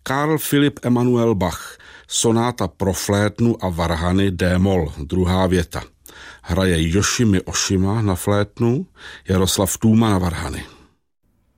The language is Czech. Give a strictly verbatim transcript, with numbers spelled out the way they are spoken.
Karl Philipp Emanuel Bach, sonáta pro flétnu a varhany D-moll, druhá věta. Hraje Yoshimi Oshima na flétnu, Jaroslav Tůma na varhany.